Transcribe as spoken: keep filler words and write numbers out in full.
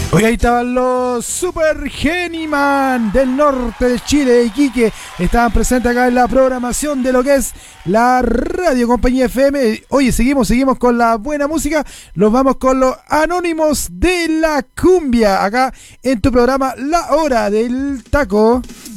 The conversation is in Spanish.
Hoy ahí estaban los Super Geniman del norte de Chile, de Iquique. Estaban presentes acá en la programación de lo que es la Radio Compañía F M. Oye, seguimos, seguimos con la buena música. Nos vamos con los Anónimos de la Cumbia. Acá en tu programa La Hora del Taco.